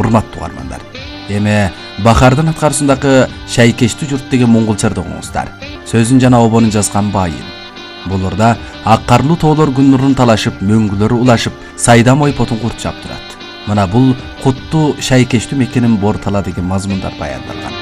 урматтуу угармандар. Эми Бахардын аткарысындагы Шайкештүү журт деген монголчарды оңуңуздар. Сөзүн жана обонун жазган Байын. Буларда аккарлуу тоолор күн нурун талашып, мөңгүлөрү улашып, сайдам ойпотун курчап турат. Мына бул куттуу Шайкештүү мекенин Бортала деген мазмундар баяндалган.